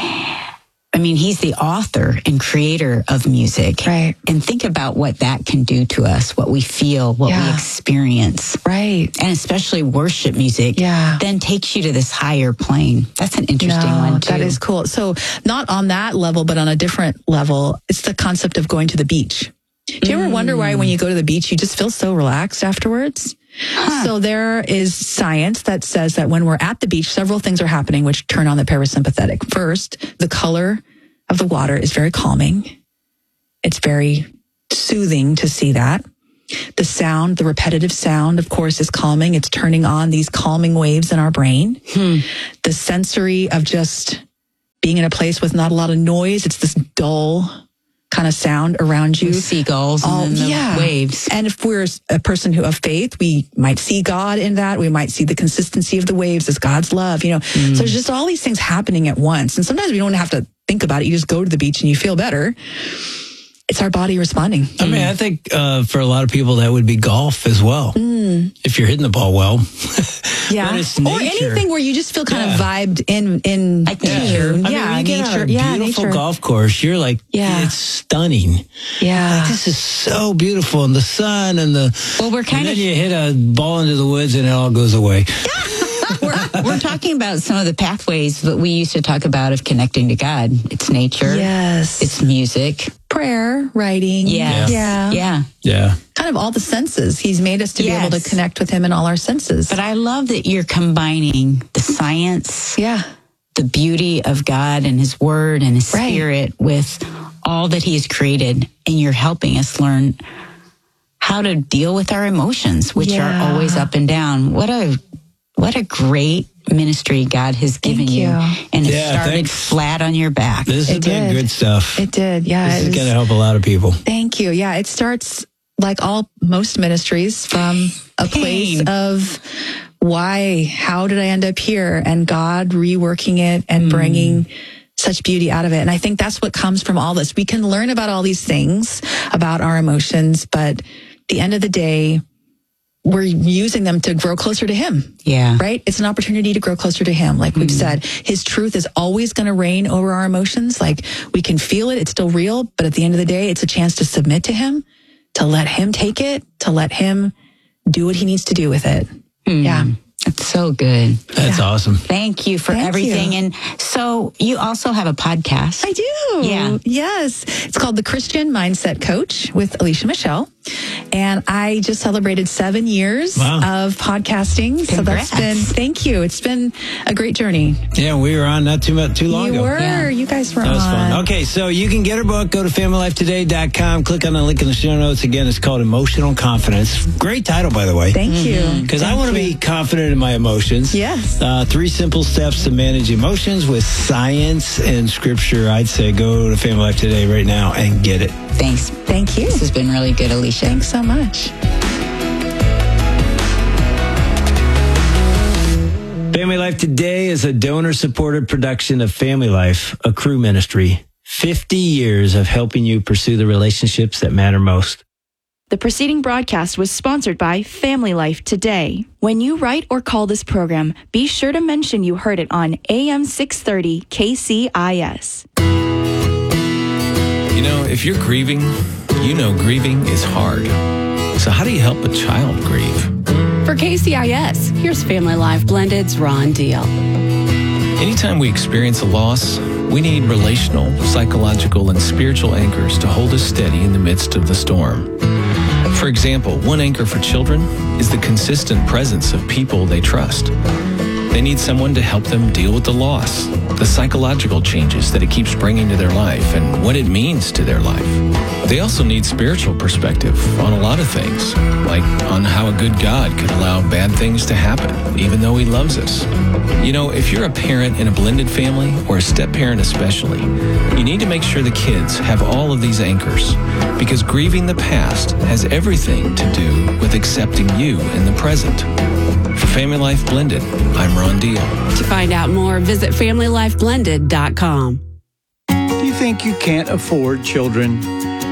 I mean, he's the author and creator of music. Right. And think about what that can do to us, what we feel, what yeah. we experience. Right. And especially worship music yeah. then takes you to this higher plane. That's an interesting no, one, too. That is cool. So not on that level, but on a different level, it's the concept of going to the beach. Do you ever mm. wonder why when you go to the beach, you just feel so relaxed afterwards? Huh. So there is science that says that when we're at the beach, several things are happening which turn on the parasympathetic. First, the color of the water is very calming. It's very soothing to see that. The sound, the repetitive sound, of course, is calming. It's turning on these calming waves in our brain. Hmm. The sensory of just being in a place with not a lot of noise. It's this dull kind of sound around you. With seagulls and oh, then the yeah. waves. And if we're a person who of faith, we might see God in that. We might see the consistency of the waves as God's love, you know. Mm. So there's just all these things happening at once. And sometimes we don't have to think about it. You just go to the beach and you feel better. It's our body responding. I mean, I think uh, for a lot of people that would be golf as well. Mm. If you're hitting the ball well. Yeah. Or anything where you just feel kind yeah. of vibed in in like nature. Yeah, I mean, yeah when you nature. get on a yeah, beautiful nature. golf course, you're like, yeah. it's stunning. Yeah. Like, this is so beautiful. And the sun and the... Well, we're kind and of... then you hit a ball into the woods and it all goes away. we're, we're talking about some of the pathways that we used to talk about of connecting to God. It's nature. Yes. It's music. Prayer, writing. Yes. Yeah. Yeah. Yeah. Kind of all the senses. He's made us to yes. be able to connect with him in all our senses. But I love that you're combining the science, yeah, the beauty of God and his word and his right. spirit with all that he has created. And you're helping us learn how to deal with our emotions, which yeah. are always up and down. What a, what a great ministry God has given Thank you. you. And it yeah, started thanks. flat on your back. This has it been did. good stuff. It did. Yeah. This it is going to help a lot of people. Thank you. Yeah. It starts like all most ministries from a Pain. place of why, how did I end up here? And God reworking it and mm. bringing such beauty out of it. And I think that's what comes from all this. We can learn about all these things about our emotions, but at the end of the day, we're using them to grow closer to him. Yeah. Right? It's an opportunity to grow closer to him. Like we've mm. said, his truth is always going to reign over our emotions. Like we can feel it. It's still real. But at the end of the day, it's a chance to submit to him, to let him take it, to let him do what he needs to do with it. Mm. Yeah. It's so good. That's yeah. awesome. Thank you for Thank everything. You. And so you also have a podcast. I do. Yeah. Yes. It's called The Christian Mindset Coach with Alicia Michelle. And I just celebrated seven years wow. of podcasting. Congrats. So that's been, thank you. It's been a great journey. Yeah, we were on not too much, too long you ago. You were. Yeah. You guys were that was on. fun. Okay, so you can get her book. Go to family life today dot com. Click on the link in the show notes. Again, it's called Emotional Confidence. Great title, by the way. Thank mm-hmm. you. Because I want to be confident in my emotions. Yes. Uh, three simple steps to manage emotions with science and scripture. I'd say go to Family Life Today right now and get it. Thanks. Thank you. This has been really good, Alicia. Thanks so much. Family Life Today is a donor-supported production of Family Life, a crew ministry. fifty years of helping you pursue the relationships that matter most. The preceding broadcast was sponsored by Family Life Today. When you write or call this program, be sure to mention you heard it on A M six thirty K C I S. You know, if you're grieving, you know grieving is hard. So how do you help a child grieve? For K C I S, here's Family Life Blended's Ron Deal. Anytime we experience a loss, we need relational, psychological, and spiritual anchors to hold us steady in the midst of the storm. For example, one anchor for children is the consistent presence of people they trust. They need someone to help them deal with the loss, the psychological changes that it keeps bringing to their life, and what it means to their life. They also need spiritual perspective on a lot of things, like on how a good God could allow bad things to happen, even though he loves us. You know, if you're a parent in a blended family, or a step-parent especially, you need to make sure the kids have all of these anchors, because grieving the past has everything to do with accepting you in the present. For Family Life Blended, I'm Ron Deal. To find out more, visit family life blended dot com. Do you think you can't afford children?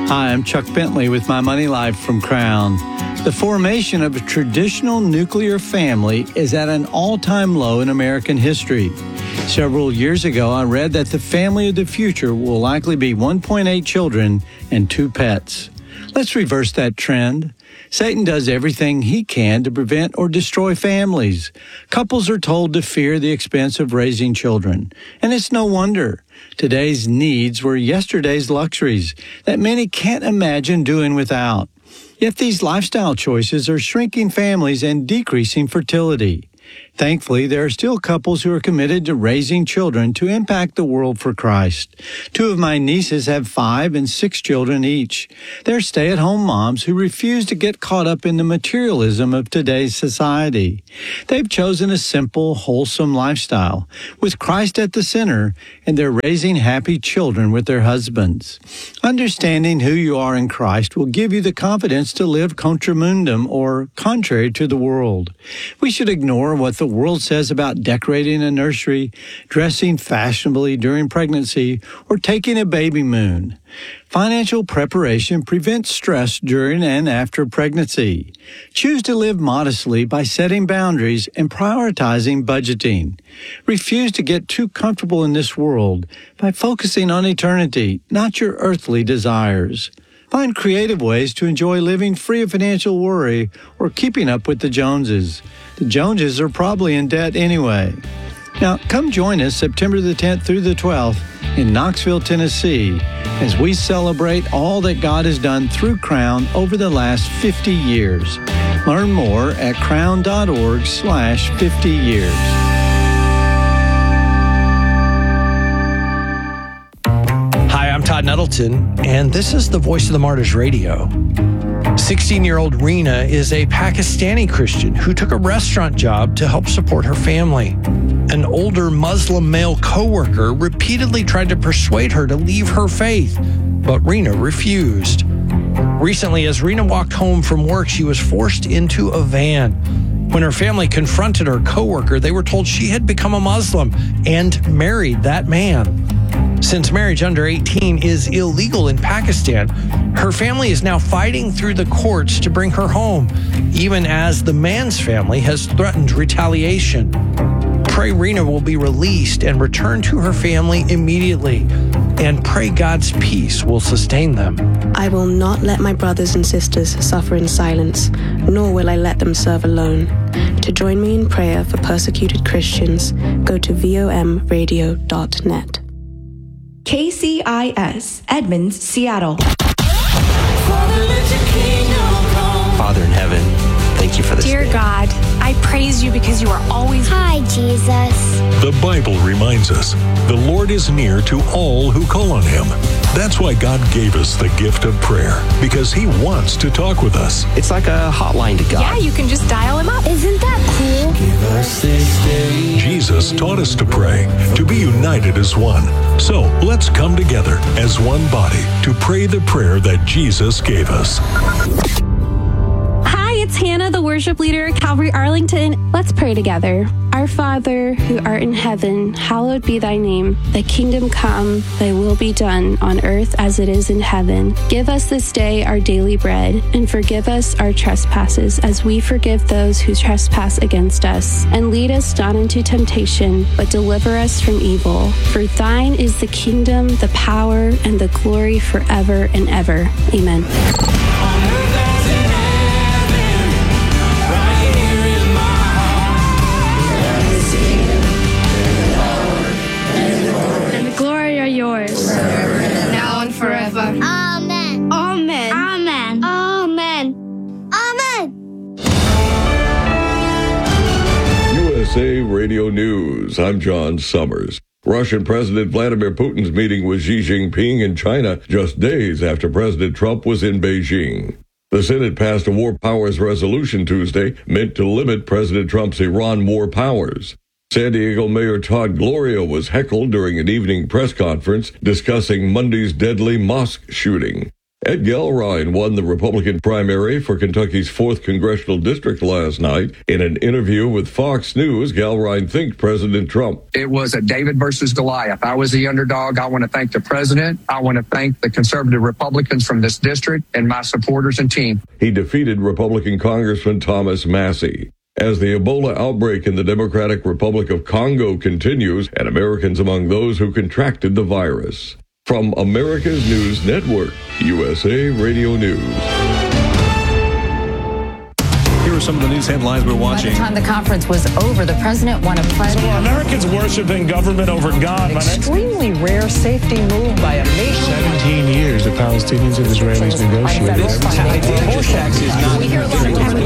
Hi, I'm Chuck Bentley with My Money Life from Crown. The formation of a traditional nuclear family is at an all-time low in American history. Several years ago, I read that the family of the future will likely be one point eight children and two pets. Let's reverse that trend. Satan does everything he can to prevent or destroy families. Couples are told to fear the expense of raising children. And it's no wonder. Today's needs were yesterday's luxuries that many can't imagine doing without. Yet these lifestyle choices are shrinking families and decreasing fertility. Thankfully, there are still couples who are committed to raising children to impact the world for Christ. Two of my nieces have five and six children each. They're stay-at-home moms who refuse to get caught up in the materialism of today's society. They've chosen a simple, wholesome lifestyle with Christ at the center, and they're raising happy children with their husbands. Understanding who you are in Christ will give you the confidence to live contra mundum, or contrary to the world. We should ignore what the world says about decorating a nursery, dressing fashionably during pregnancy, or taking a baby moon. Financial preparation prevents stress during and after pregnancy. Choose to live modestly by setting boundaries and prioritizing budgeting. Refuse to get too comfortable in this world by focusing on eternity, not your earthly desires. Find creative ways to enjoy living free of financial worry or keeping up with the Joneses. The Joneses are probably in debt anyway. Now, come join us September the tenth through the twelfth in Knoxville, Tennessee, as we celebrate all that God has done through Crown over the last fifty years. Learn more at crown.org slash 50 years. Hi, I'm Todd Nettleton, and this is the Voice of the Martyrs Radio. sixteen-year-old Reena is a Pakistani Christian who took a restaurant job to help support her family. An older Muslim male coworker repeatedly tried to persuade her to leave her faith, but Reena refused. Recently, as Reena walked home from work, she was forced into a van. When her family confronted her coworker, they were told she had become a Muslim and married that man. Since marriage under eighteen is illegal in Pakistan, her family is now fighting through the courts to bring her home, even as the man's family has threatened retaliation. Pray Reena will be released and return to her family immediately, and pray God's peace will sustain them. I will not let my brothers and sisters suffer in silence, nor will I let them serve alone. To join me in prayer for persecuted Christians, go to vom radio dot net. K C I S, Edmonds, Seattle. Father in heaven, thank you for this Dear day. God, I praise you because you are always... Hi, Jesus. The Bible reminds us the Lord is near to all who call on him. That's why God gave us the gift of prayer, because he wants to talk with us. It's like a hotline to God. Yeah, you can just dial him up. Isn't that cool? Give us this day. Jesus taught us to pray, to be united as one. So let's come together as one body to pray the prayer that Jesus gave us. It's Hannah, the worship leader at Calvary Arlington. Let's pray together. Our Father, who art in heaven, hallowed be thy name. Thy kingdom come, thy will be done on earth as it is in heaven. Give us this day our daily bread, and forgive us our trespasses as we forgive those who trespass against us. And lead us not into temptation, but deliver us from evil. For thine is the kingdom, the power, and the glory forever and ever. Amen. Yours. Now and forever. Amen. Amen. Amen. Amen. Amen. U S A Radio News. I'm John Summers. Russian President Vladimir Putin's meeting with Xi Jinping in China just days after President Trump was in Beijing. The Senate passed a war powers resolution Tuesday meant to limit President Trump's Iran war powers. San Diego Mayor Todd Gloria was heckled during an evening press conference discussing Monday's deadly mosque shooting. Ed Gellrein won the Republican primary for Kentucky's fourth Congressional District last night. In an interview with Fox News, Gellrein thanked President Trump. It was a David versus Goliath. I was the underdog. I want to thank the president. I want to thank the conservative Republicans from this district and my supporters and team. He defeated Republican Congressman Thomas Massey. As the Ebola outbreak in the Democratic Republic of Congo continues, and Americans among those who contracted the virus. From America's News Network, U S A Radio News. Here are some of the news headlines we're watching. By the time the conference was over, the president won a pledge. So Americans worshiping government over God. Extremely rare safety move by a nation. seventeen years the Palestinians and Israelis negotiated. We hear a lot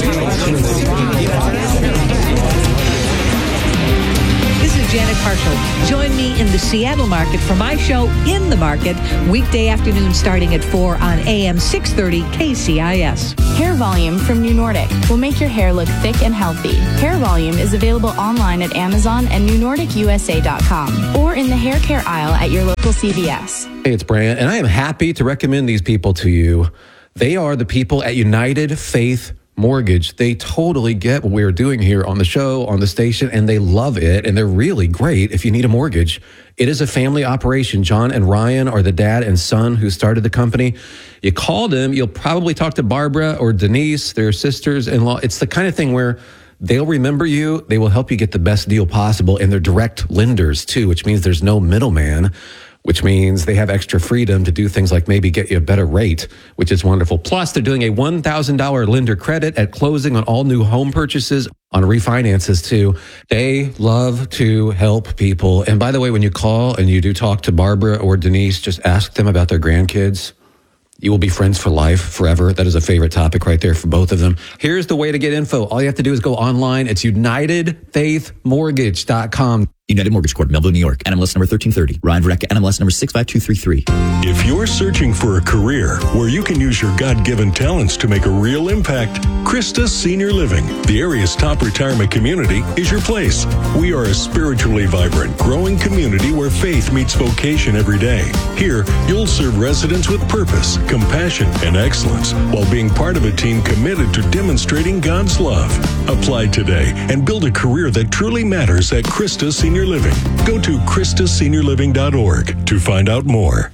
This is Janet Parshall. Join me in the Seattle market for my show In the Market, weekday afternoon starting at four on A M six thirty K C I S. Hair Volume from New Nordic will make your hair look thick and healthy. Hair Volume is available online at Amazon and new nordic u s a dot com or in the hair care aisle at your local C V S. Hey, it's Brant, and I am happy to recommend these people to you. They are the people at United Faith Mortgage. They totally get what we're doing here on the show, on the station, and they love it, and they're really great if you need a mortgage. It is a family operation. John and Ryan are the dad and son who started the company. You call them, you'll probably talk to Barbara or Denise, their sisters-in-law. It's the kind of thing where they'll remember you, they will help you get the best deal possible, and they're direct lenders too, which means there's no middleman, which means they have extra freedom to do things like maybe get you a better rate, which is wonderful. Plus, they're doing a one thousand dollars lender credit at closing on all new home purchases, on refinances too. They love to help people. And by the way, when you call and you do talk to Barbara or Denise, just ask them about their grandkids. You will be friends for life, forever. That is a favorite topic right there for both of them. Here's the way to get info. All you have to do is go online. It's united faith mortgage dot com. United Mortgage Corp, Melville, New York. N M L S number thirteen thirty. Ryan Verrecka, N M L S number six five two three three. If you're searching for a career where you can use your God-given talents to make a real impact, Christus Senior Living, the area's top retirement community, is your place. We are a spiritually vibrant, growing community where faith meets vocation every day. Here, you'll serve residents with purpose, compassion, and excellence while being part of a team committed to demonstrating God's love. Apply today and build a career that truly matters at Christus Senior Living. Go to Christus Senior Living dot org to find out more.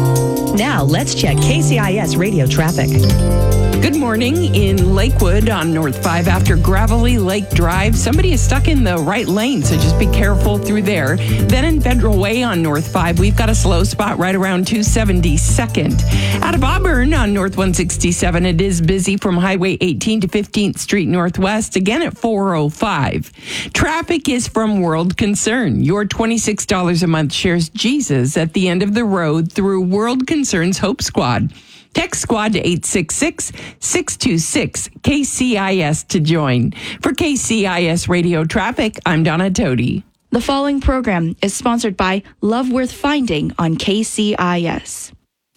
Now, let's check K C I S radio traffic. Good morning. In Lakewood on North five after Gravelly Lake Drive, somebody is stuck in the right lane, so just be careful through there. Then in Federal Way on North five, we've got a slow spot right around two seventy-second. Out of Auburn on North one sixty-seven, it is busy from Highway eighteen to fifteenth Street Northwest, again at four oh five. Traffic is from World Concern. Your twenty-six dollars a month shares Jesus at the end of the road through World Concern's Hope Squad. Text Squad to eight six six, six two six, K C I S to join. For K C I S Radio Traffic, I'm Donna Toti. The following program is sponsored by Love Worth Finding on K C I S.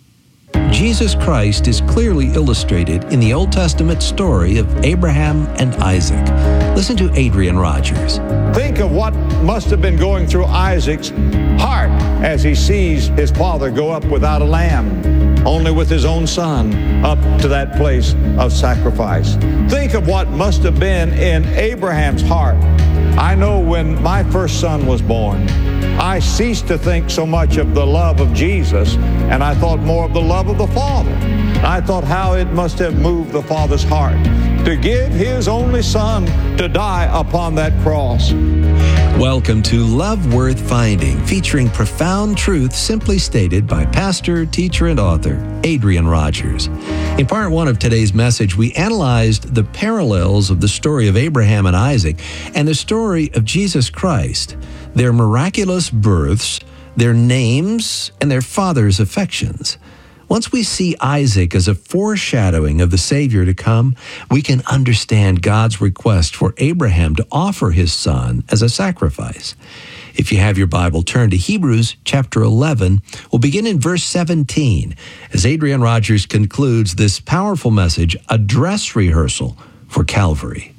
Jesus Christ is clearly illustrated in the Old Testament story of Abraham and Isaac. Listen to Adrian Rogers. Think of what must have been going through Isaac's heart as he sees his father go up without a lamb, only with his own son, up to that place of sacrifice. Think of what must have been in Abraham's heart. I know when my first son was born, I ceased to think so much of the love of Jesus, and I thought more of the love of the Father. I thought how it must have moved the Father's heart to give his only son to die upon that cross. Welcome to Love Worth Finding, featuring profound truth simply stated by pastor, teacher, and author Adrian Rogers. In part one of today's message, we analyzed the parallels of the story of Abraham and Isaac and the story of Jesus Christ, their miraculous births, their names, and their father's affections. Once we see Isaac as a foreshadowing of the Savior to come, we can understand God's request for Abraham to offer his son as a sacrifice. If you have your Bible, turn to Hebrews chapter eleven. We'll begin in verse seventeen as Adrian Rogers concludes this powerful message, a dress rehearsal for Calvary.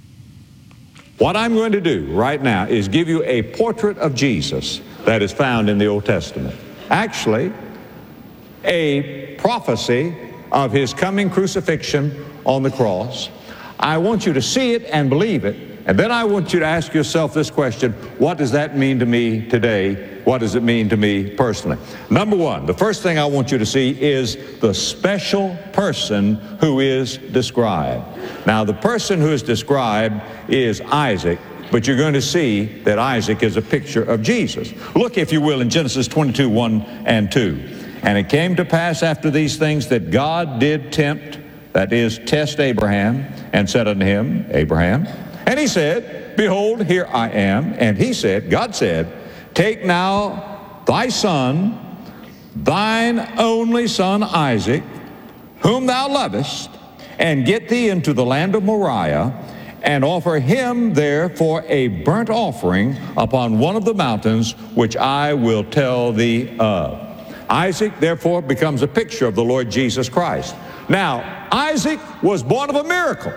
What I'm going to do right now is give you a portrait of Jesus that is found in the Old Testament. Actually, a prophecy of his coming crucifixion on the cross. I want you to see it and believe it. And then I want you to ask yourself this question: what does that mean to me today? What does it mean to me personally? Number one, the first thing I want you to see is the special person who is described. Now, the person who is described is Isaac, but you're going to see that Isaac is a picture of Jesus. Look, if you will, in Genesis twenty-two, one and two. And it came to pass after these things that God did tempt, that is, test Abraham, and said unto him, Abraham. And he said, behold, here I am. And he said, God said, take now thy son, thine only son Isaac, whom thou lovest, and get thee into the land of Moriah, and offer him there for a burnt offering upon one of the mountains which I will tell thee of. Isaac, therefore, becomes a picture of the Lord Jesus Christ. Now, Isaac was born of a miracle.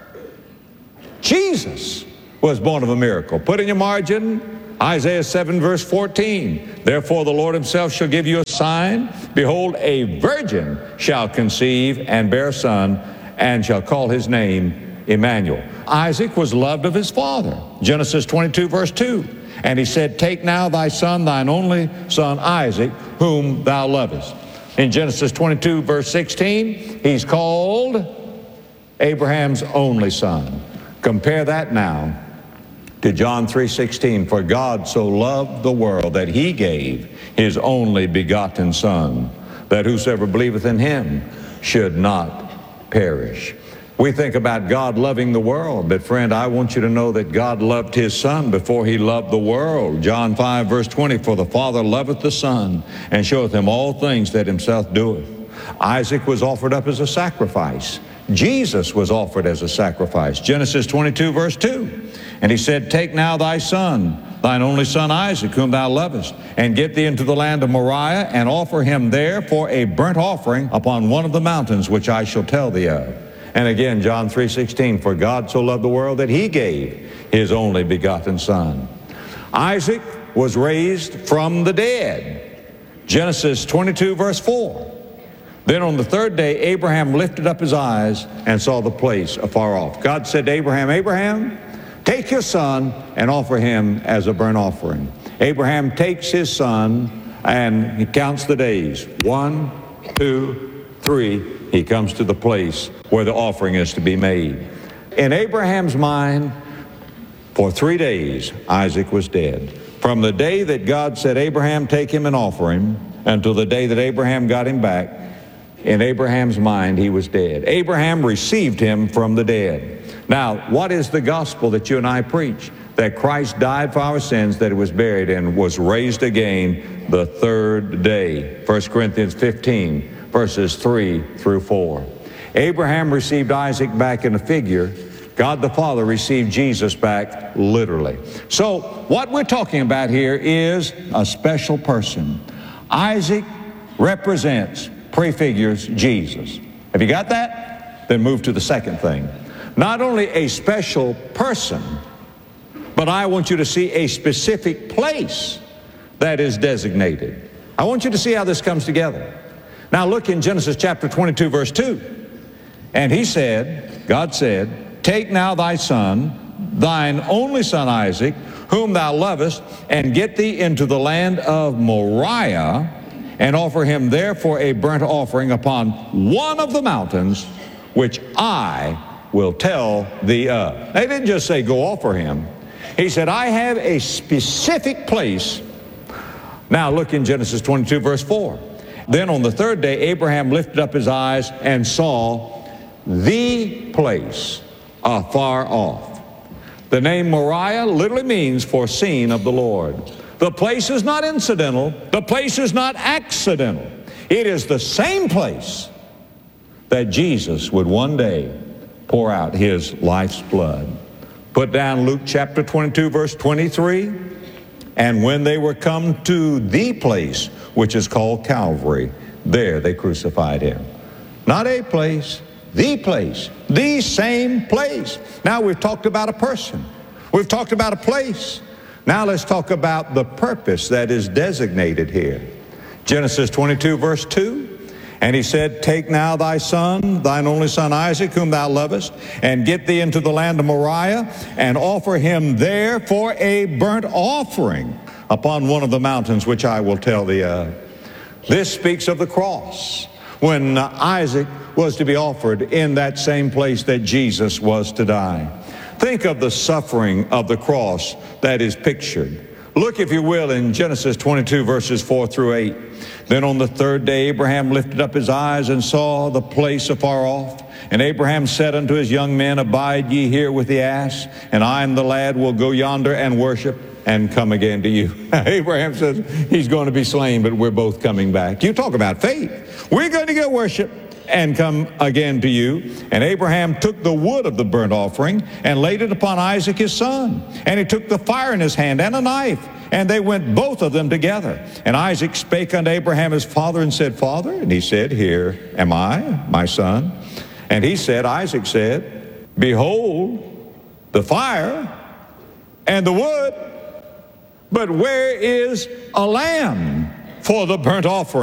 Jesus was born of a miracle. Put in your margin, Isaiah seven, verse fourteen. Therefore the Lord himself shall give you a sign. Behold, a virgin shall conceive and bear a son, and shall call his name Emmanuel. Isaac was loved of his father. Genesis twenty-two, verse two. And he said, take now thy son, thine only son Isaac, whom thou lovest. In Genesis twenty-two, verse sixteen, he's called Abraham's only son. Compare that now to John three sixteen. For God so loved the world that he gave his only begotten Son, that whosoever believeth in him should not perish. We think about God loving the world, but friend, I want you to know that God loved his Son before he loved the world. John five, verse twenty, for the Father loveth the Son, and showeth him all things that himself doeth. Isaac was offered up as a sacrifice. Jesus was offered as a sacrifice. Genesis twenty-two, verse two. And he said, take now thy son, thine only son Isaac, whom thou lovest, and get thee into the land of Moriah, and offer him there for a burnt offering upon one of the mountains which I shall tell thee of. And again, John three sixteen, for God so loved the world that he gave his only begotten Son. Isaac was raised from the dead. Genesis twenty-two, verse four. Then on the third day, Abraham lifted up his eyes and saw the place afar off. God said to Abraham, Abraham, take your son and offer him as a burnt offering. Abraham takes his son and he counts the days. One, two, three. He comes to the place where the offering is to be made. In Abraham's mind, for three days, Isaac was dead. From the day that God said, Abraham, take him and offer him, until the day that Abraham got him back, in Abraham's mind, he was dead. Abraham received him from the dead. Now, what is the gospel that you and I preach? That Christ died for our sins, that he was buried, and was raised again the third day. First Corinthians fifteen, verses three through four. Abraham received Isaac back in a figure. God the Father received Jesus back literally. So, what we're talking about here is a special person. Isaac represents, prefigures Jesus. Have you got that? Then move to the second thing. Not only a special person, but I want you to see a specific place that is designated. I want you to see how this comes together. Now look in Genesis chapter twenty-two, verse two. And he said, God said, take now thy son, thine only son Isaac, whom thou lovest, and get thee into the land of Moriah, and offer him there for a burnt offering upon one of the mountains which I will tell thee of. They didn't just say go offer him. He said, I have a specific place. Now look in Genesis twenty-two, verse four. Then on the third day, Abraham lifted up his eyes and saw the place afar off. The name Moriah literally means foreseen of the Lord. The place is not incidental. The place is not accidental. It is the same place that Jesus would one day pour out his life's blood. Put down Luke chapter twenty-two, verse twenty-three. And when they were come to the place which is called Calvary, there they crucified him. Not a place, the place, the same place. Now we've talked about a person. We've talked about a place. Now let's talk about the purpose that is designated here. Genesis twenty-two, verse two. And he said, take now thy son, thine only son Isaac, whom thou lovest, and get thee into the land of Moriah, and offer him there for a burnt offering upon one of the mountains which I will tell thee of. This speaks of the cross, when uh, Isaac was to be offered in that same place that Jesus was to die. Think of the suffering of the cross that is pictured. Look, if you will, in Genesis twenty-two, verses four through eight. Then on the third day Abraham lifted up his eyes and saw the place afar off. And Abraham said unto his young men, abide ye here with the ass, and I and the lad will go yonder and worship and come again to you. Abraham says he's going to be slain, but we're both coming back. You talk about faith. We're going to go worship and come again to you. And Abraham took the wood of the burnt offering and laid it upon Isaac his son. And he took the fire in his hand and a knife, and they went both of them together. And Isaac spake unto Abraham his father and said, Father? And he said, Here am I, my son. And he said, Isaac said, Behold the fire and the wood, but where is a lamb for the burnt offering?